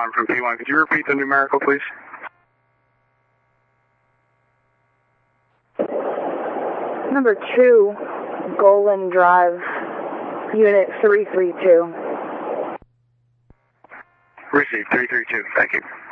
alarm from P1. Could you repeat the numerical, please? Number 2, Golan Drive, Unit 332. Received, 332. Thank you.